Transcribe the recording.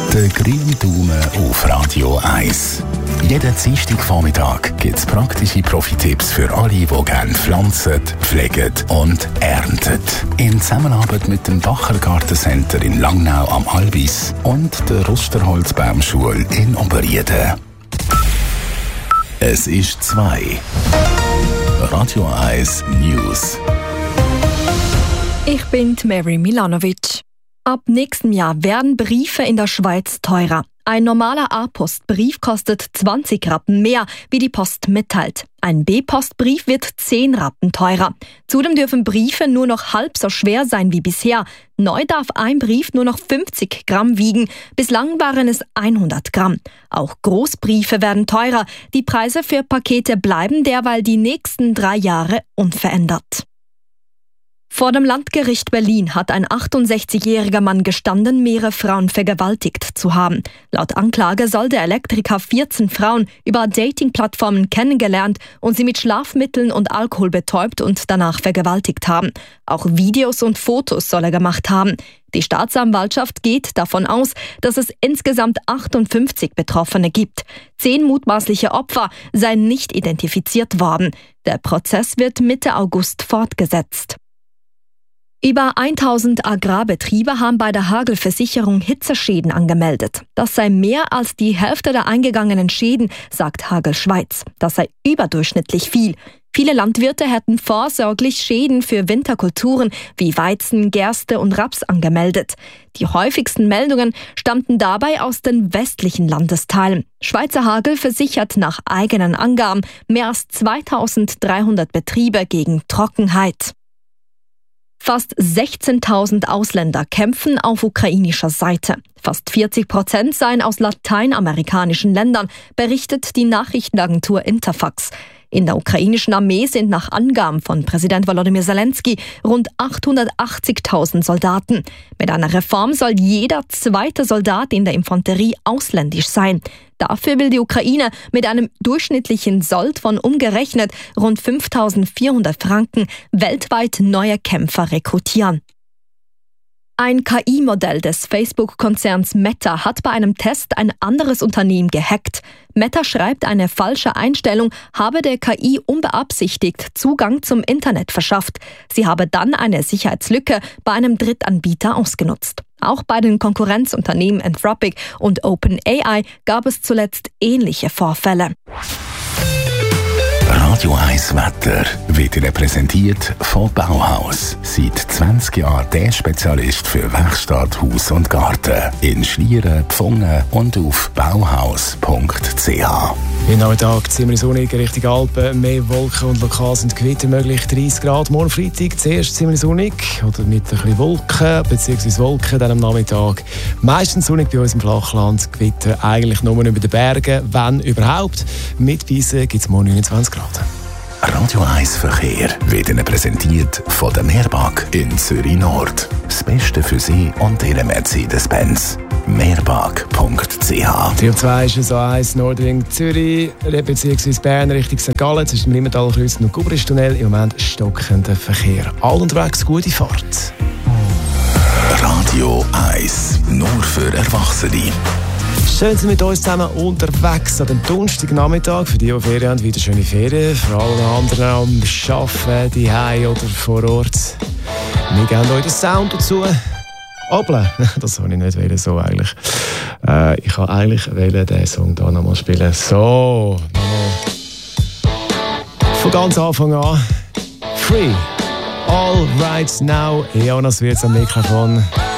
Der grüne Daumen auf Radio 1. Jeden Dienstagvormittag gibt es praktische Profi-Tipps für alle, die gerne pflanzen, pflegen und ernten. In Zusammenarbeit mit dem Bacher Gartencenter in Langnau am Albis und der Rusterholzbaumschule in Oberrieden. Es ist 2. Radio 1 News. Ich bin Mary Milanovic. Ab nächstem Jahr werden Briefe in der Schweiz teurer. Ein normaler A-Post-Brief kostet 20 Rappen mehr, wie die Post mitteilt. Ein B-Post-Brief wird 10 Rappen teurer. Zudem dürfen Briefe nur noch halb so schwer sein wie bisher. Neu darf ein Brief nur noch 50 Gramm wiegen. Bislang waren es 100 Gramm. Auch Großbriefe werden teurer. Die Preise für Pakete bleiben derweil die nächsten 3 Jahre unverändert. Vor dem Landgericht Berlin hat ein 68-jähriger Mann gestanden, mehrere Frauen vergewaltigt zu haben. Laut Anklage soll der Elektriker 14 Frauen über Dating-Plattformen kennengelernt und sie mit Schlafmitteln und Alkohol betäubt und danach vergewaltigt haben. Auch Videos und Fotos soll er gemacht haben. Die Staatsanwaltschaft geht davon aus, dass es insgesamt 58 Betroffene gibt. 10 mutmaßliche Opfer seien nicht identifiziert worden. Der Prozess wird Mitte August fortgesetzt. Über 1000 Agrarbetriebe haben bei der Hagelversicherung Hitzeschäden angemeldet. Das sei mehr als die Hälfte der eingegangenen Schäden, sagt Hagel Schweiz. Das sei überdurchschnittlich viel. Viele Landwirte hätten vorsorglich Schäden für Winterkulturen wie Weizen, Gerste und Raps angemeldet. Die häufigsten Meldungen stammten dabei aus den westlichen Landesteilen. Schweizer Hagel versichert nach eigenen Angaben mehr als 2300 Betriebe gegen Trockenheit. Fast 16.000 Ausländer kämpfen auf ukrainischer Seite. Fast 40% seien aus lateinamerikanischen Ländern, berichtet die Nachrichtenagentur Interfax. In der ukrainischen Armee sind nach Angaben von Präsident Volodymyr Zelensky rund 880.000 Soldaten. Mit einer Reform soll jeder zweite Soldat in der Infanterie ausländisch sein. Dafür will die Ukraine mit einem durchschnittlichen Sold von umgerechnet rund 5.400 Franken weltweit neue Kämpfer rekrutieren. Ein KI-Modell des Facebook-Konzerns Meta hat bei einem Test ein anderes Unternehmen gehackt. Meta schreibt, eine falsche Einstellung habe der KI unbeabsichtigt Zugang zum Internet verschafft. Sie habe dann eine Sicherheitslücke bei einem Drittanbieter ausgenutzt. Auch bei den Konkurrenzunternehmen Anthropic und OpenAI gab es zuletzt ähnliche Vorfälle. Radio 1 Wetter wird Ihnen präsentiert von Bauhaus. Seit 20 Jahren der Spezialist für Werkstatt, Haus und Garten. In Schlieren, Pfungen und auf bauhaus.ch. Heute Nachmittag ziemlich sonnig Richtung Alpen, mehr Wolken und lokal sind Gewitter möglich. 30 Grad, morgen Freitag zuerst ziemlich sonnig oder mit ein bisschen Wolken, bzw. Wolken dann am Nachmittag. Meistens sonnig bei uns im Flachland, Gewitter eigentlich nur über den Bergen, wenn überhaupt. Mit Weisen gibt es morgen 29 Grad. Radio 1 Verkehr wird Ihnen präsentiert von der Meerbag in Zürich Nord. Das Beste für Sie und Ihre Mercedes-Benz. Meerbag.ch. Die 2 ist so 1 Nordring Zürich bzw. Bern Richtung St. Gallen zwischen dem Limmentalkreuz und Gubristunnel. Im Moment stockender Verkehr. All unterwegs, gute Fahrt. Radio 1, nur für Erwachsene. Schön, sind mit uns zusammen unterwegs an dem Donnerstagnachmittag. Für die Ferien haben, wieder schöne Ferien. Für alle anderen am Arbeiten, zu Hause oder vor Ort. Wir geben euch den Sound dazu. Oble, das wollte ich nicht so eigentlich. Ich wollte eigentlich den Song hier nochmal spielen. So, nochmal. Von ganz Anfang an. Free. All Right Now. Jonas wird am Mikrofon.